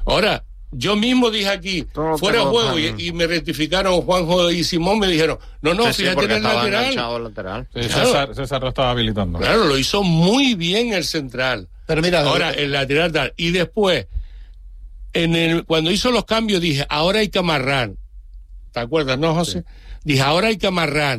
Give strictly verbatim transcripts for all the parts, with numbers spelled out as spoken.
Ahora, yo mismo dije aquí, no fuera juego, y, y me rectificaron Juanjo y Simón, me dijeron, no, no, sí, fíjate sí, en el lateral. lateral. Sí, claro. César, César lo estaba habilitando. Claro, lo hizo muy bien el central. Pero mira, ahora, el lateral tal. Y después, en el, cuando hizo los cambios, dije, ahora hay que amarrar. ¿Te acuerdas, no, José? Sí. Dije, ahora hay que amarrar.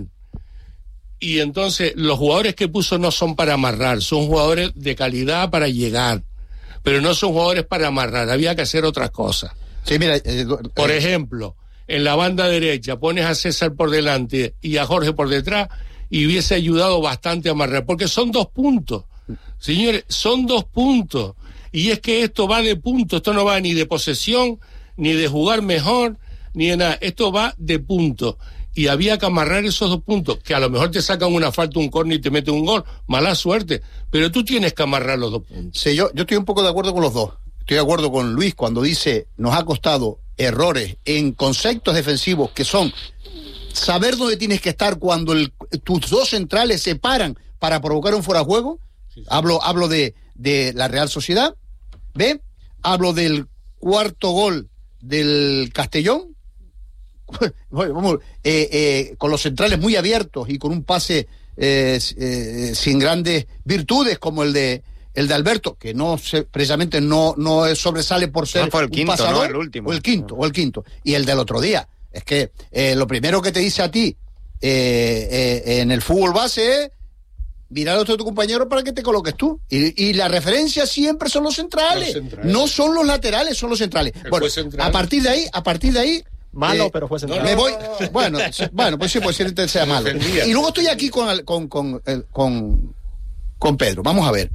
Y entonces, los jugadores que puso no son para amarrar, son jugadores de calidad para llegar. Pero no son jugadores para amarrar, había que hacer otras cosas. Sí, mira, eh, por eh, ejemplo, en la banda derecha pones a César por delante y a Jorge por detrás y hubiese ayudado bastante a amarrar, porque son dos puntos, señores, son dos puntos. Y es que esto va de puntos, esto no va ni de posesión, ni de jugar mejor, ni de nada, esto va de puntos. Y había que amarrar esos dos puntos, que a lo mejor te sacan una falta, un córner y te meten un gol, mala suerte, pero tú tienes que amarrar los dos puntos. Sí, yo, yo estoy un poco de acuerdo con los dos. Estoy de acuerdo con Luis cuando dice, nos ha costado errores en conceptos defensivos que son saber dónde tienes que estar cuando el, tus dos centrales se paran para provocar un fuera de juego. Sí, sí. Hablo, hablo de, de la Real Sociedad, ¿ve? Hablo del cuarto gol del Castellón, Vamos, eh, eh, con los centrales muy abiertos y con un pase eh, eh, sin grandes virtudes como el de el de Alberto, que no se, precisamente no no sobresale por ser no, fue el un quinto, pasador, ¿no? El último. o el quinto, o el quinto, y el del otro día. Es que eh, lo primero que te dice a ti eh, eh, en el fútbol base es mirar a otro tu compañero para que te coloques tú. Y, y la referencia siempre son los centrales. los centrales, no son los laterales, son los centrales. El bueno, central. a partir de ahí, a partir de ahí Malo, eh, pero fue central. No, no, me voy, no, no. Bueno, bueno, pues sí, pues sí, sea malo. Y luego estoy aquí con, con, con, con, con Pedro. Vamos a ver.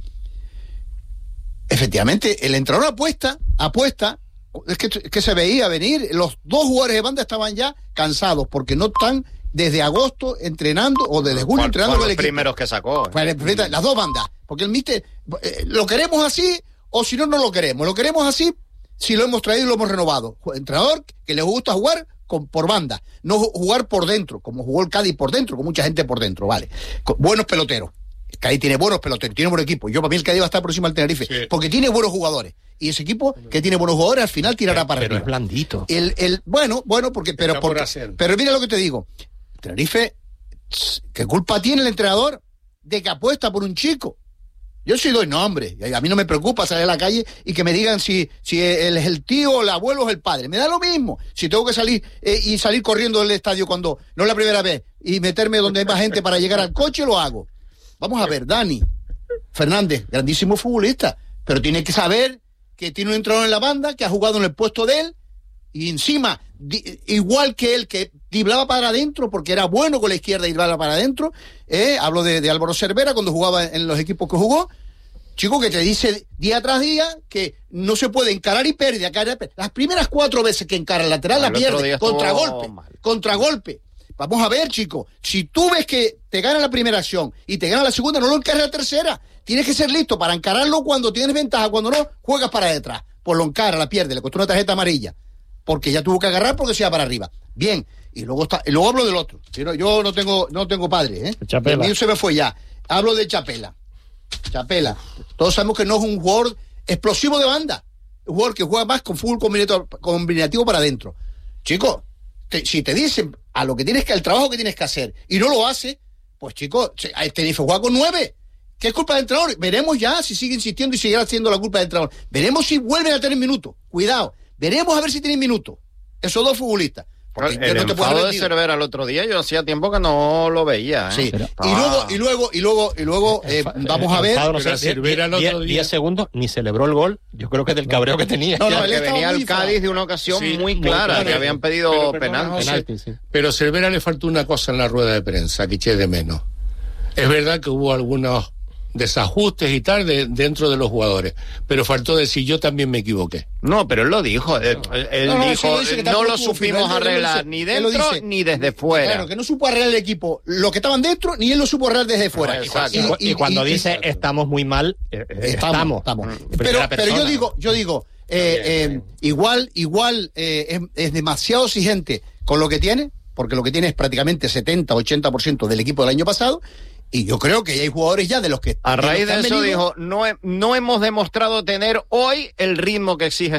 Efectivamente, el entrenador apuesta, apuesta, es que, que se veía venir, los dos jugadores de banda estaban ya cansados, porque no están desde agosto entrenando, o desde julio entrenando con el el equipo. Los primeros que sacó. ¿Eh? Las dos bandas, porque el míster, eh, lo queremos así, o si no, no lo queremos. Lo queremos así, si lo hemos traído y lo hemos renovado. Entrenador que le gusta jugar con, por banda, no jugar por dentro, como jugó el Cádiz por dentro, con mucha gente por dentro, vale. Con buenos peloteros. El Cádiz tiene buenos peloteros, tiene buen equipo. Yo para mí el Cádiz va a estar próximo al Tenerife, sí, porque tiene buenos jugadores. Y ese equipo que tiene buenos jugadores al final tirará pero, para pero arriba. Es blandito. El, el, bueno, bueno, porque, pero, porque, por pero mira lo que te digo. Tenerife, ¿qué culpa tiene el entrenador de que apuesta por un chico? Yo sí doy nombre, a mí no me preocupa salir a la calle y que me digan si, si él es el tío, el abuelo o el padre, me da lo mismo. Si tengo que salir eh, y salir corriendo del estadio cuando no es la primera vez y meterme donde hay más gente para llegar al coche, lo hago. Vamos a ver, Dani Fernández, grandísimo futbolista, pero tiene que saber que tiene un entrenador en la banda, que ha jugado en el puesto de él, y encima, di, igual que él, que driblaba para adentro, porque era bueno con la izquierda y driblaba para adentro, eh, hablo de, de Álvaro Cervera, cuando jugaba en los equipos que jugó, chico, que te dice día tras día que no se puede encarar y pérdida. Las primeras cuatro veces que encara el lateral la pierde, contragolpe, contragolpe. Vamos a ver, chico, si tú ves que te gana la primera acción y te gana la segunda, no lo encares la tercera. Tienes que ser listo para encararlo cuando tienes ventaja, cuando no, juegas para detrás. Pues lo encara, la pierde, le costó una tarjeta amarilla, porque ya tuvo que agarrar porque se iba para arriba. Bien, y luego está, y luego hablo del otro. Yo, yo no tengo, no tengo padre, ¿eh? Chapela. El mío se me fue ya. Hablo de Chapela. Chapela. Todos sabemos que no es un jugador explosivo de banda. Un jugador que juega más con fútbol combinativo, combinativo para adentro. Chicos, te, si te dicen a lo que tienes que, al trabajo que tienes que hacer, y no lo hace, pues chicos, Tenerife juega con nueve. ¿Qué es culpa del entrenador? Veremos ya si sigue insistiendo y seguirá siendo la culpa del entrenador. Veremos si vuelven a tener minutos. Cuidado. Veremos a ver si tienen minutos. Esos dos futbolistas. Porque el no enfado de Cervera el otro día, yo hacía tiempo que no lo veía, ¿eh? Sí. Pero, y, luego, y luego, y luego, y luego, eh, vamos a ver. No sé, Cervera el otro día. diez segundos, ni celebró el gol. Yo creo que es del cabreo que tenía. No, no, que venía el Cádiz de una ocasión sí, muy clara, muy que habían pedido pero, pero, penal. José, penalti. Sí. Pero Cervera le faltó una cosa en la rueda de prensa que eché de menos. Es verdad que hubo algunos desajustes y tal de, dentro de los jugadores, pero faltó decir yo también me equivoqué. No, pero él lo dijo, él, él no, no, dijo sí lo no lo supimos final, arreglar ni dentro ni desde fuera. Claro, que no supo arreglar el equipo, lo que estaban dentro, ni él lo supo arreglar desde fuera. No, y, y, y, y cuando y, dice y, estamos muy mal, eh, estamos. estamos. estamos. Pero, pero yo digo, yo digo, eh, eh, igual, igual eh, es, es demasiado exigente con lo que tiene, porque lo que tiene es prácticamente setenta, ochenta por ciento del equipo del año pasado. Y yo creo que hay jugadores ya de los que... A raíz de, de eso venido, dijo, no, no hemos demostrado tener hoy el ritmo que exige